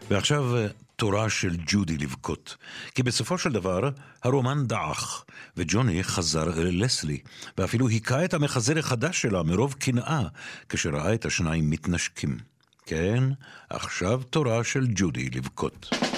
ועכשיו תורה של ג'ודי לבכות, כי בסופו של דבר הרומן דעך, וג'וני חזר אל לסלי, ואפילו היכה את המחזר החדש שלה מרוב קנאה, כשראה את השניים מתנשקים. כן, עכשיו תורה של ג'ודי לבכות.